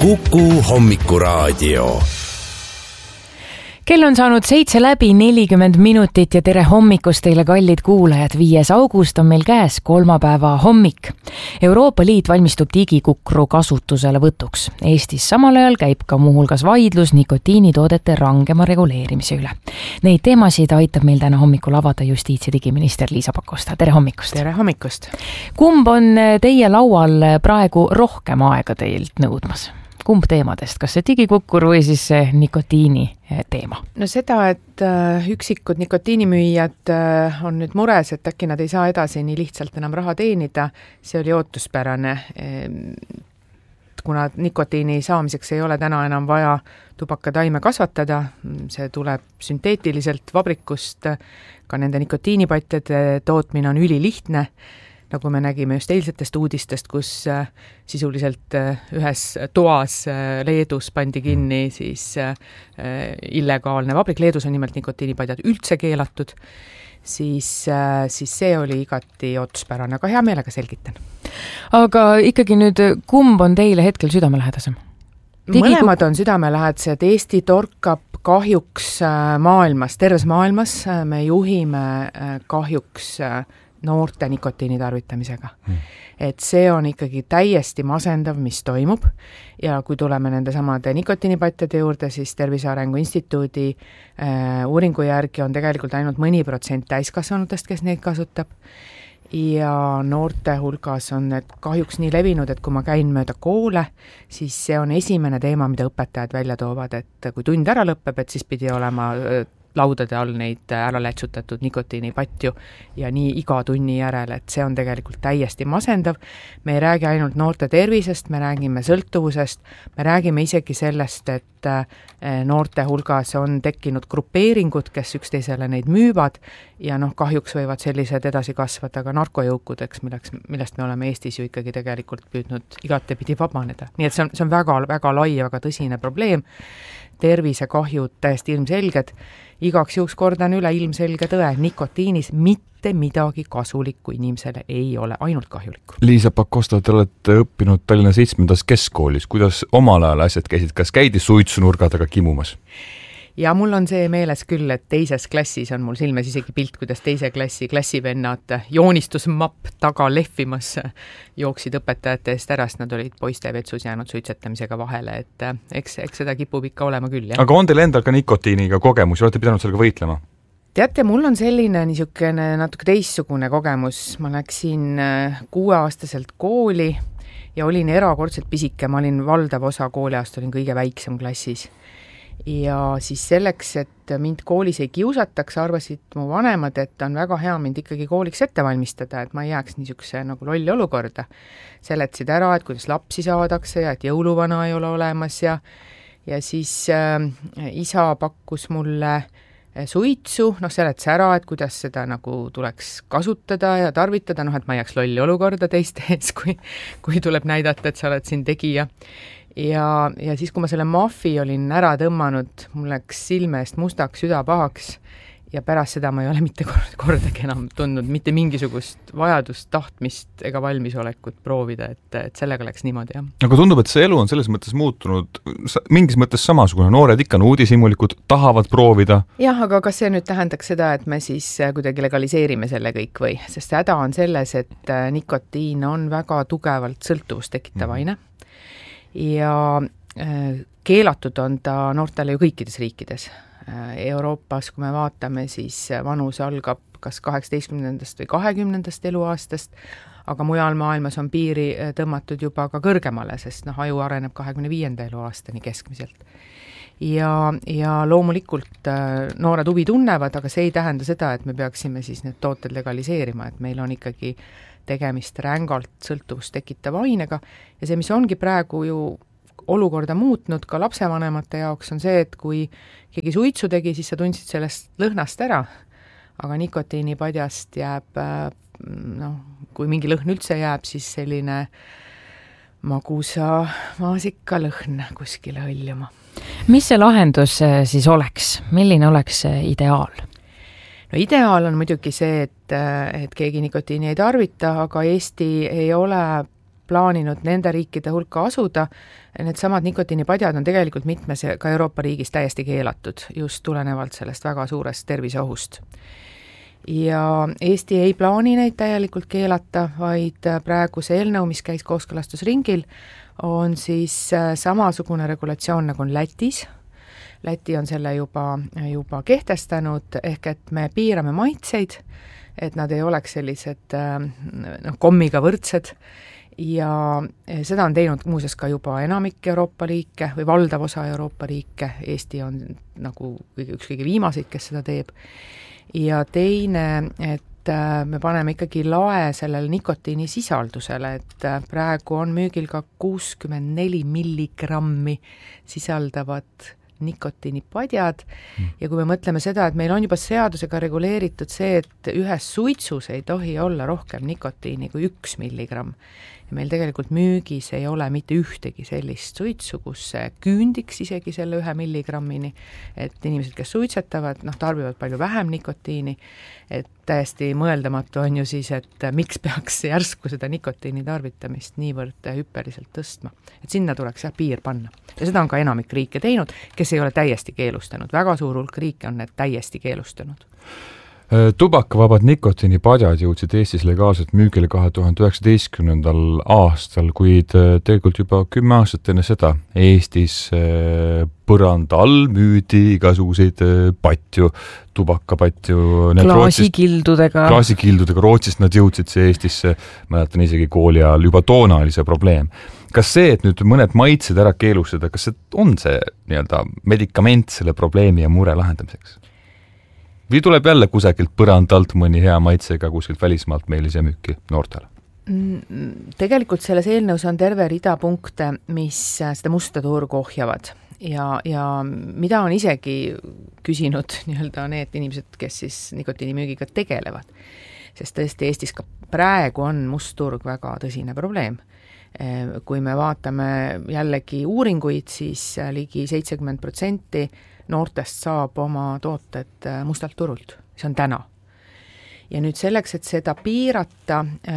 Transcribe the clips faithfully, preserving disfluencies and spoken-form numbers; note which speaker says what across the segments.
Speaker 1: Kuku hommikuraadio.
Speaker 2: Kell on saanud seitse läbi nelikümmend minutit ja tere hommikust teile, kallid kuulajad. viies august on meil käes, kolmapäeva hommik. Euroopa Liit valmistub digikukru kasutusele võtuks. Eestis samal ajal käib ka muuhulgas vaidlus nikotiinitoodete rangema reguleerimise üle. Neid teemasid aitab meil täna hommikul avada justiits- ja digiminister Liisa Pakosta. Tere hommikust!
Speaker 3: Tere hommikust!
Speaker 2: Kumb on teie laual praegu rohkem aega teilt nõudmas? Kumb teemadest, kas see digikukkur või siis see nikotiini teema?
Speaker 3: No seda, et üksikud nikotiinimüüjad on nüüd mures, et äkki nad ei saa edasi nii lihtsalt enam raha teenida, see oli ootuspärane. Kuna nikotiini saamiseks ei ole täna enam vaja tubakataime kasvatada, see tuleb sünteetiliselt vabrikust, ka nende nikotiinipatjade tootmine on ülilihtne, nagu me nägime just eilsetest uudistest, kus sisuliselt ühes toas Leedus pandi kinni siis illegaalne vabrik. Leedus on nimelt nikotiinipadjad üldse keelatud, siis, siis see oli igati ootuspärane, aga hea meelega selgitan.
Speaker 2: Aga ikkagi nüüd, kumb on teile hetkel südamelähedasem?
Speaker 3: Mõlemad on südamelähedased. Eesti torkab kahjuks maailmas, terves maailmas me juhime kahjuks noorte nikotiini tarvitamisega. Hmm. Et see on ikkagi täiesti masendav, mis toimub, ja kui tuleme nende samade nikotiinipatjade juurde, siis Tervise Arengu Instituudi äh, uuringu järgi on tegelikult ainult mõni protsent täiskasvanutest, kes neid kasutab, ja noorte hulgas on need kahjuks nii levinud, et kui ma käin mööda koole, siis see on esimene teema, mida õpetajad välja toovad, et kui tund ära lõpeb, et siis pidi olema laudade all neid ära lätsutatud nikotiinipatju ja nii iga tunni järel, et see on tegelikult täiesti masendav. Me ei räägi ainult noorte tervisest, me räägime sõltuvusest, me räägime isegi sellest, et noorte hulgas on tekkinud grupeeringud, kes üksteisele neid müüvad ja noh, kahjuks võivad sellised edasi kasvada ka narkojõukudeks, milleks, millest me oleme Eestis ju ikkagi tegelikult püüdnud igatepidi vabaneda. Nii et see on, see on väga, väga lai ja väga tõsine probleem. Tervisekahjud täiesti ilmselged. Igaks juhuks kordan üle ilmselge tõe, nikotiinis mitte midagi kasulikku inimesele ei ole, ainult kahjulikku.
Speaker 4: Liisa Pakosta, te olete õppinud Tallinna seitsmendas keskkoolis. Kuidas omal ajal asjad käisid? Kas käidi suitsunurga taga kimumas?
Speaker 3: Ja mul on see meeles küll, et teises klassis on mul silmes isegi pilt, kuidas teise klassi klassivennad joonistusmapp taga lehvimas jooksid õpetajate eest ära, sest nad olid poiste vetsus jäänud suitsetamisega vahele, et eks, eks seda kipub ikka olema küll. Jah.
Speaker 4: Aga on teil endal ka nikotiiniga kogemus, olete pidanud sellega võitlema?
Speaker 3: Teate, mul on selline niisugune natuke teissugune kogemus. Ma läksin kuueaastaselt kooli ja olin erakordselt pisike. Ma olin valdav osa kooliaast, olin kõige väiksem klassis. Ja siis selleks, et mind koolis ei kiusataks, arvasid mu vanemad, et on väga hea mind ikkagi kooliks ette valmistada, et ma ei jääks niisuguse nagu lolli olukorda. Seletasid ära, et kuidas lapsi saadakse ja et jõuluvana ei ole olemas ja, ja siis äh, isa pakkus mulle suitsu, noh seletas ära, et kuidas seda nagu tuleks kasutada ja tarvitada, noh et ma ei jääks lolli olukorda teiste ees, kui, kui tuleb näidata, et sa oled siin tegija. Ja, ja siis, kui ma selle mahvi olin ära tõmmanud, mul läks silme eest mustaks, süda pahaks ja pärast seda ma ei ole mitte kordagi enam tundnud mitte mingisugust vajadust, tahtmist ega valmisolekut proovida, et, et sellega läks niimoodi. Jah.
Speaker 4: Aga tundub, et see elu on selles mõttes muutunud mingis mõttes samasugune. Noored ikka on uudishimulikud, tahavad proovida. Jah, aga kas see nüüd tähendaks seda, et me siis kuidagi legaliseerime selle kõik või? Sest häda on selles, et nikotiin on väga tugevalt sõltuvust tekitav aine. Mm. Ja keelatud on ta noortele ju kõikides riikides. Euroopas, kui me vaatame, siis vanus algab kas kaheksateistkümnendast või kahekümnendast eluaastast, aga mujal maailmas on piiri tõmmatud juba ka kõrgemale, sest noh, aju areneb kahekümne viienda eluaastani keskmiselt. Ja, ja loomulikult noored huvi tunnevad, aga see ei tähenda seda, et me peaksime siis need tooted legaliseerima, et meil on ikkagi tegemist rängalt sõltuvust tekitava ainega ja see, mis ongi praegu ju olukorda muutnud ka lapsevanemate jaoks, on see, et kui keegi suitsu tegi, siis sa tundsid sellest lõhnast ära, aga nikotiinipadjast jääb, noh, kui mingi lõhn üldse jääb, siis selline magusa maasika lõhn kuskile hõljuma.
Speaker 2: Mis see lahendus siis oleks? Milline oleks see ideaal?
Speaker 3: No ideaal on muidugi see, et, et keegi nikotiini ei tarvita, aga Eesti ei ole plaaninud nende riikide hulka asuda, need samad nikotiinipadjad on tegelikult mitmes ka Euroopa riigis täiesti keelatud, just tulenevalt sellest väga suurest terviseohust. Ja Eesti ei plaani neid täielikult keelata, vaid praegu see eelnõu, mis käis kooskõlastusringil, on siis samasugune regulatsioon nagu on Lätis. Läti on selle juba, juba kehtestanud, ehk et me piirame maitseid, et nad ei oleks sellised noh, kommiga võrdsed ja seda on teinud muuseas ka juba enamik Euroopa riike või valdav osa Euroopa riike. Eesti on nagu üks kõige viimaseid, kes seda teeb. Ja teine, et me paneme ikkagi lae sellele nikotiini sisaldusele, et praegu on müügil ka kuuskümmend neli milligrammi sisaldavad nikotiinipadjad ja kui me mõtleme seda, et meil on juba seadusega reguleeritud see, et ühes suitsus ei tohi olla rohkem nikotiini kui üks milligramm. Ja meil tegelikult müügis ei ole mitte ühtegi sellist suitsu, kus see küündiks isegi selle ühe milligrammini, et inimesed, kes suitsetavad, noh, tarbivad palju vähem nikotiini, et täiesti mõeldamatu on ju siis, et miks peaks järsku seda nikotiini tarvitamist niivõrd hüppeliselt tõstma. Et sinna tuleks jah piir panna. Ja seda on ka enamik riike teinud, kes ei ole täiesti keelustanud. Väga suur hulk riike on need täiesti keelustanud.
Speaker 4: Tubakavabad nikotiinipadjad jõudsid Eestis legaalselt müügile kahe tuhande üheksateistkümnendal aastal, kuid tegelikult juba kümme aastat enne seda Eestis põranda all müüdi igasuguseid patju, tubakapatju.
Speaker 2: Klaasikildudega.
Speaker 4: Klaasikildudega, Rootsist nad jõudsid see Eestisse, mäletan isegi kooli ajal, juba toona oli see probleem. Kas see, et nüüd mõned maitsed ära keelustada, kas see on see nii-öelda medikament selle probleemi ja mure lahendamiseks? Või tuleb jälle kusagilt põrand alt mõni hea maitsega kuskilt välismaalt meile see müüki noortele?
Speaker 3: Tegelikult selles eelnõus on terve rida punkte, mis seda musta turgu ohjavad ja, ja mida on isegi küsinud nii-öelda need inimesed, kes siis nikotiinimüügiga tegelevad. Sest tõesti Eestis ka praegu on must turg väga tõsine probleem. Kui me vaatame jällegi uuringuid, siis ligi seitsekümmend protsenti noortest saab oma tooted mustalt turult. See on täna. Ja nüüd selleks, et seda piirata,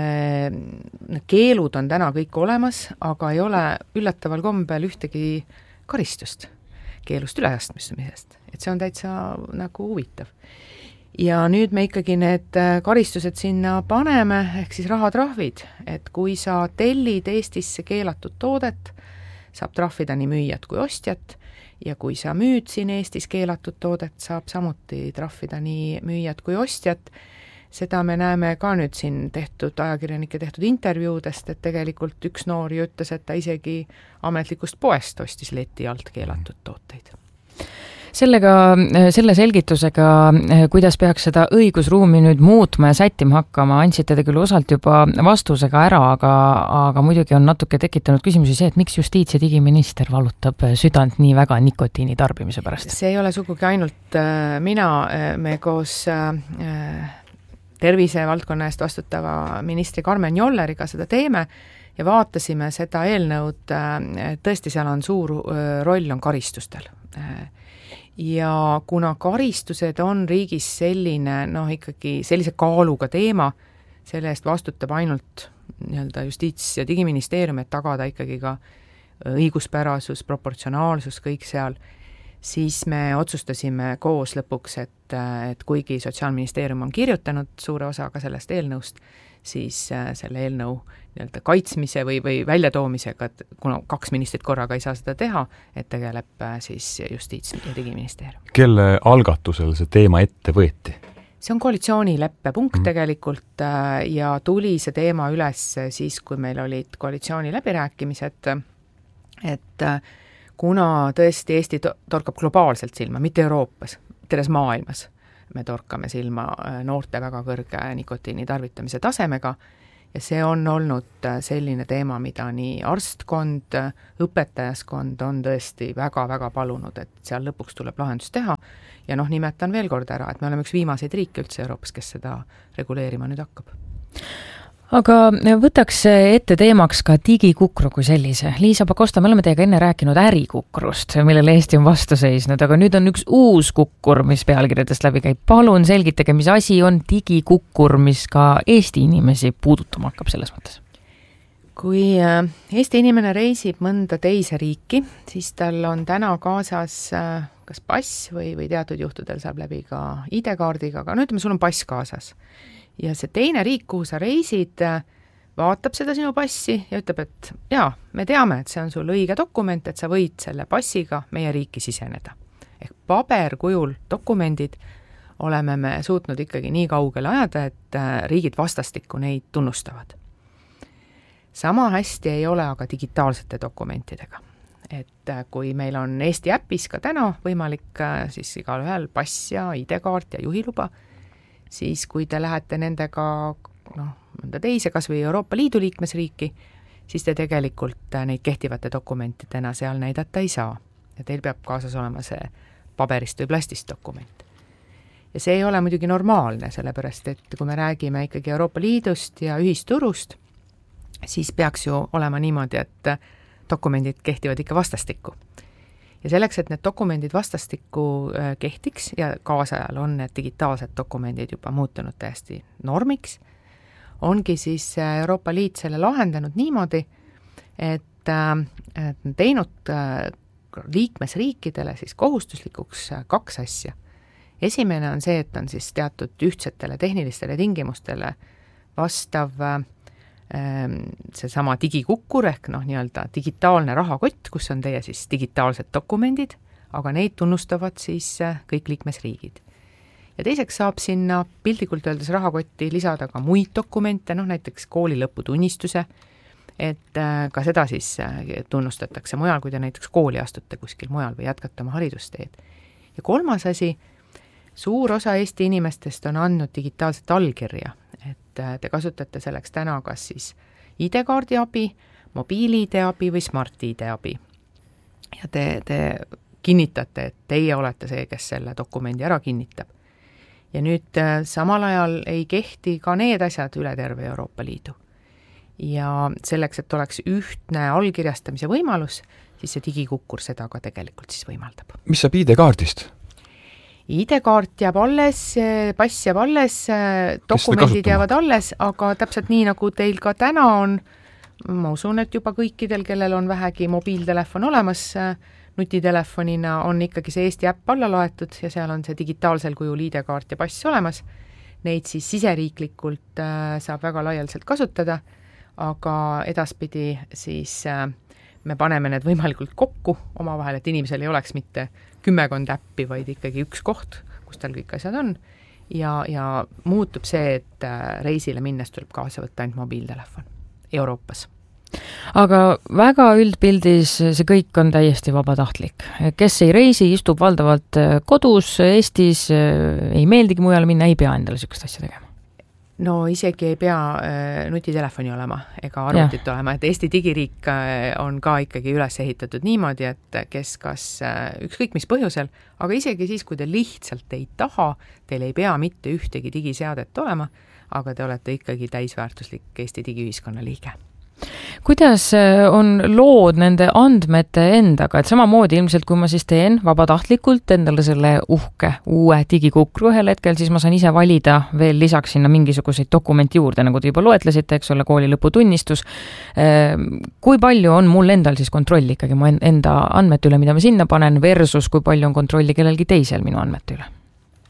Speaker 3: keelud on täna kõik olemas, aga ei ole üllataval kombel ühtegi karistust keelust ülejastmisest. Et see on täitsa nagu huvitav. Ja nüüd me ikkagi need karistused sinna paneme, ehk siis rahatrahvid, et kui sa tellid Eestisse keelatud toodet, saab trahvida nii müüjat kui ostjat, ja kui sa müüd siin Eestis keelatud toodet, saab samuti trahvida nii müüjat kui ostjat. Seda me näeme ka nüüd siin tehtud ajakirjanike tehtud intervjuudest, et tegelikult üks noori ütles, et ta isegi ametlikust poest ostis leti alt keelatud tooteid.
Speaker 2: Sellega, selle selgitusega, kuidas peaks seda õigusruumi nüüd muutma ja sättima hakkama, andsite te küll osalt juba vastusega ära, aga, aga muidugi on natuke tekitanud küsimusi see, et miks justiits- ja digiminister valutab südant nii väga nikotiini tarbimise pärast?
Speaker 3: See ei ole sugugi ainult mina, me koos tervisevaldkonna eest vastutava ministri Karmen Jolleriga seda teeme ja vaatasime seda eelnõud, tõesti seal on suur roll on karistustel. Ja kuna karistused on riigis selline, noh ikkagi sellise kaaluga teema, selle eest vastutab ainult nii-öelda justiits- ja digiministeerium, et tagada ikkagi ka õiguspärasus, proportsionaalsus, kõik seal, siis me otsustasime koos lõpuks, et, et kuigi Sotsiaalministeerium on kirjutanud suure osaga sellest eelnõust, siis selle eelnõu nii-öelda kaitsmise või, või väljatoomisega, et kuna kaks ministrit korraga ei saa seda teha, et tegeleb siis justiits- ja digiministeerium. Kelle
Speaker 4: algatusel see teema ette võeti?
Speaker 3: See on koalitsioonileppe punkt mm. tegelikult ja tuli see teema üles siis, kui meil olid koalitsiooni läbirääkimised, et kuna tõesti Eesti torkab globaalselt silma, mitte Euroopas, terves maailmas, me torkame silma noorte väga kõrge nikotiini tarvitamise tasemega ja see on olnud selline teema, mida nii arstkond, õpetajaskond on tõesti väga-väga palunud, et seal lõpuks tuleb lahendus teha ja noh, nimetan veel kord ära, et me oleme üks viimaseid riike üldse Euroopas, kes seda reguleerima nüüd hakkab.
Speaker 2: Aga võtaks ette teemaks ka digikukru kui sellise. Liisa Pakosta, me oleme teiega enne rääkinud ärikukrust, millele Eesti on vastu seisnud, aga nüüd on üks uus kukkur, mis pealkirjadest läbi käib. Palun selgitage, mis asi on digikukkur, mis ka Eesti inimesi puudutama hakkab selles mõttes?
Speaker 3: kui Eesti inimene reisib mõnda teise riiki, siis tal on täna kaasas kas pass või, või teatud juhtudel saab läbi ka I D-kaardiga, aga no ütleme, sul on pass kaasas. Ja see teine riik, kuhu sa reisid, vaatab seda sinu passi ja ütleb, et jaa, me teame, et see on sul õige dokument, et sa võid selle passiga meie riiki siseneda. Ehk paberkujul dokumendid oleme me suutnud ikkagi nii kaugele ajada, et riigid vastastikku neid tunnustavad. Sama hästi ei ole aga digitaalsete dokumentidega. Et kui meil on Eesti äpis ka täna võimalik siis igal ühel pass ja I D-kaart ja juhiluba, siis kui te lähete nendega noh, mõnda teise, kas või Euroopa Liidu liikmesriiki, siis te tegelikult neid kehtivate dokumentidena seal näidata ei saa. Ja teil peab kaasas olema see paberist või plastist dokument. Ja see ei ole muidugi normaalne, sellepärast et kui me räägime ikkagi Euroopa Liidust ja ühisturust, siis peaks ju olema niimoodi, et dokumendid kehtivad ikka vastastikku. Ja selleks, et need dokumendid vastastikku kehtiks ja kaasajal on need digitaalsed dokumendid juba muutunud täiesti normiks, ongi siis Euroopa Liit selle lahendanud niimoodi, et teinud liikmesriikidele siis kohustuslikuks kaks asja. Esimene on see, et on siis teatud ühtsetele tehnilistele tingimustele vastav see sama digikukkur ehk noh, nii-öelda digitaalne rahakott, kus on teie siis digitaalsed dokumendid, aga neid tunnustavad siis kõik liikmesriigid. Ja teiseks saab sinna piltlikult öeldes rahakotti lisada ka muid dokumente, noh näiteks kooli lõputunnistuse, et ka seda siis tunnustatakse mujal, kui te näiteks kooli astute kuskil mujal või jätkate oma haridusteed. Ja kolmas asi, suur osa Eesti inimestest on andnud digitaalset allkirja, et te kasutate selleks täna kas siis I D-kaardi abi, mobiil-I D abi või smart-I D abi. Ja te, te kinnitate, et teie olete see, kes selle dokumendi ära kinnitab. Ja nüüd samal ajal ei kehti ka need asjad üle terve Euroopa Liidu. Ja selleks, et oleks ühtne allkirjastamise võimalus, siis see digikukkur seda ka tegelikult siis võimaldab.
Speaker 4: Mis saab I D-kaardist?
Speaker 3: I D-kaart jääb alles, pass jääb alles, dokumendid jäävad alles, aga täpselt nii, nagu teil ka täna on, ma usun, et juba kõikidel, kellel on vähegi mobiiltelefon olemas, nutitelefonina on ikkagi see Eesti äpp alla laetud ja seal on see digitaalsel kujul I D-kaart ja pass olemas. Neid siis siseriiklikult saab väga laialdaselt kasutada, aga edaspidi siis me paneme need võimalikult kokku omavahel, et inimesel ei oleks mitte kümmekond äppi, vaid ikkagi üks koht, kus tal kõik asjad on. Ja, ja muutub see, et reisile minnes tuleb kaasa võtta ainult mobiiltelefon Euroopas.
Speaker 2: Aga väga üldpildis see kõik on täiesti vabatahtlik. Kes ei reisi, istub valdavalt kodus, Eestis, ei meeldigi mujal minna, ei pea endale sükest asja tegema.
Speaker 3: No isegi ei pea äh, nutitelefoni olema ega arvutit ja. olema, et Eesti digiriik on ka ikkagi üles ehitatud niimoodi, et kes kas äh, ükskõik mis põhjusel, aga isegi siis, kui te lihtsalt ei taha, teil ei pea mitte ühtegi digiseadet olema, aga te olete ikkagi täisväärtuslik Eesti digiühiskonna liige.
Speaker 2: Kuidas on lood nende andmete endaga, et samamoodi ilmselt, kui ma siis teen vabatahtlikult endale selle uhke uue digikukru ühel hetkel, siis ma saan ise valida veel lisaks sinna mingisuguseid dokumenti juurde, nagu te juba loetlesite, eks ole, kooli lõputunnistus. Kui palju on mul endal siis kontrolli ikkagi mu enda andmete üle, mida ma sinna panen, versus kui palju on kontrolli kellelgi teisel minu andmete üle?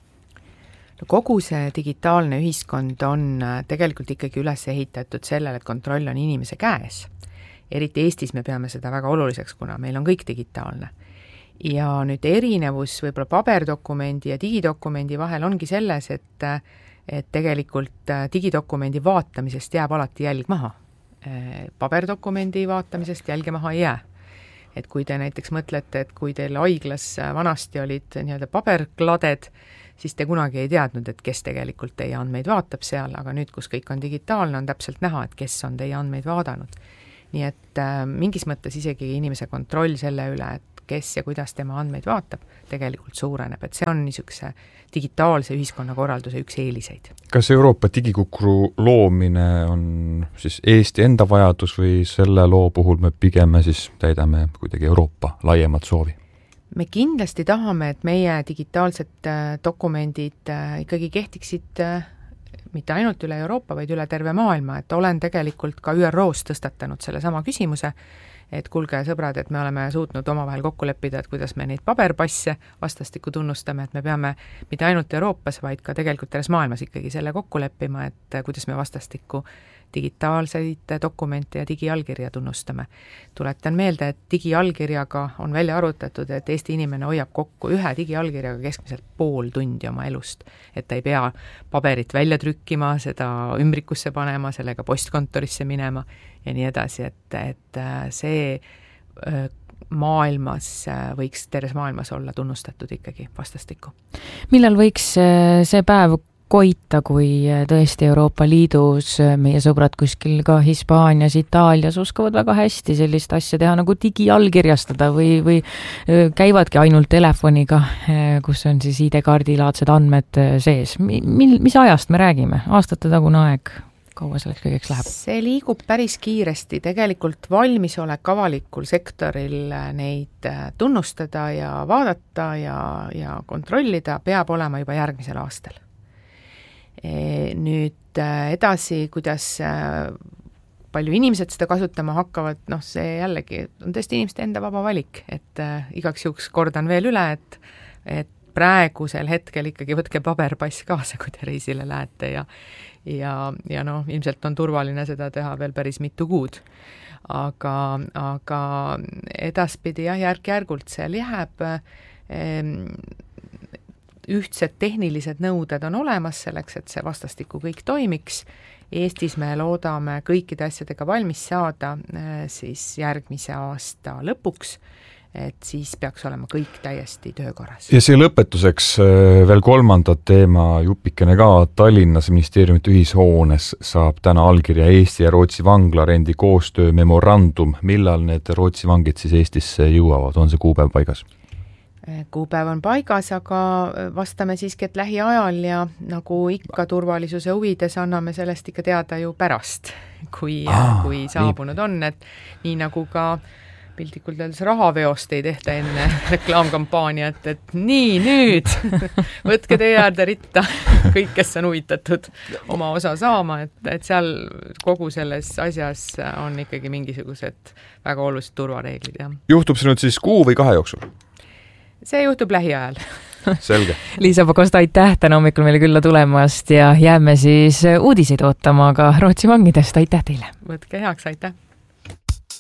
Speaker 3: Kogu see digitaalne ühiskond on tegelikult ikkagi üles ehitatud sellele, et kontroll on inimese käes. Eriti Eestis me peame seda väga oluliseks, kuna meil on kõik digitaalne. Ja nüüd erinevus võib-olla paberdokumendi ja digidokumendi vahel ongi selles, et, et tegelikult digidokumendi vaatamisest jääb alati jälg maha. Paberdokumendi vaatamisest jälge maha ei jää. Et kui te näiteks mõtlete, et kui teil haiglas vanasti olid nii-öelda paberkladed, siis te kunagi ei teadnud, et kes tegelikult teie andmeid vaatab seal, aga nüüd, kus kõik on digitaalne, on täpselt näha, et kes on teie andmeid vaadanud. Nii et äh, mingis mõttes isegi inimese kontroll selle üle, et kes ja kuidas tema andmeid vaatab, tegelikult suureneb, et see on niisuguse digitaalse ühiskonnakorralduse üks eeliseid.
Speaker 4: Kas Euroopa digikukru loomine on siis Eesti enda vajadus või selle loo puhul me pigem siis täidame kuidagi Euroopa laiemat soovi?
Speaker 3: Me kindlasti tahame, et meie digitaalsed dokumendid ikkagi kehtiksid mitte ainult üle Euroopa, vaid üle terve maailma, et olen tegelikult ka Ü R O-s tõstatanud selle sama küsimuse, et kuulge sõbrad, et me oleme suutnud omavahel kokku leppida, et kuidas me neid paberpasse vastastikku tunnustame, et me peame mitte ainult Euroopas, vaid ka tegelikult terves maailmas ikkagi selle kokku leppima, et kuidas me vastastikku digitaalseid dokumente ja digiallkirja tunnustame. Tuletan meelde, et digiallkirjaga on välja arvutatud, et Eesti inimene hoiab kokku ühe digiallkirjaga keskmiselt pool tundi oma elust. Et ta ei pea paberit välja trükkima, seda ümbrikusse panema, sellega postkontorisse minema ja nii edasi, et, et see maailmas võiks terves maailmas olla tunnustatud ikkagi vastastikku.
Speaker 2: Millal võiks see päev koita, kui tõesti Euroopa Liidus meie sõbrad kuskil ka Hispaanias, Itaalias oskavad väga hästi sellist asja teha nagu digiallkirjastada või, või käivadki ainult telefoniga, kus on siis I D-kaardilaadsed andmed sees. Mil, mis ajast me räägime? Aastate tagune aeg? Kaua selleks kõigeks läheb?
Speaker 3: See liigub päris kiiresti. Tegelikult valmisolek avalikul sektoril neid tunnustada ja vaadata ja, ja kontrollida peab olema juba järgmisel aastal. Nüüd edasi, kuidas palju inimesed seda kasutama hakkavad, noh see jällegi on tõesti inimeste enda vaba valik, et igaks juhuks kordan veel üle, et, et praegusel hetkel ikkagi võtke paberpass kaasa, kui te reisile lähete ja, ja, ja noh, ilmselt on turvaline seda teha veel päris mitu kuud. Aga, aga edaspidi jah, järk-järgult seal jääb ühtsed tehnilised nõuded on olemas selleks, et see vastastikku kõik toimiks. Eestis me loodame kõikide asjadega valmis saada siis järgmise aasta lõpuks, et siis peaks olema kõik täiesti töökorras.
Speaker 4: Ja see lõpetuseks veel kolmandat teema jupikene ka. Tallinnas ministeeriumite ühishoones saab täna allkirja Eesti ja Rootsi vanglarendi koostöö memorandum. Millal need Rootsi vangid siis Eestisse jõuavad? On see kuupäev paigas?
Speaker 3: Kuupäev on paigas, aga vastame siiski, et lähiajal ja nagu ikka turvalisuse huvides anname sellest ikka teada ju pärast, kui, ah, kui saabunud on, et nii nagu ka piltlikult öeldes rahaveost ei tehta enne reklaamkampaaniat, et nii nüüd võtke teie äärde ritta kõik, kes on huvitatud oma osa saama, et, et seal kogu selles asjas on ikkagi mingisugused väga olulised turvareeglid. Ja.
Speaker 4: Juhtub see nüüd siis kuu või kahe jooksul?
Speaker 3: See juhtub lähiajal.
Speaker 4: Selge.
Speaker 2: Liisa Pakosta, aitäh täna hommikul meile külla tulemast ja jääme siis uudiseid ootama ka Rootsi vangidest. Aitäh teile.
Speaker 3: Võtke heaks, aitäh.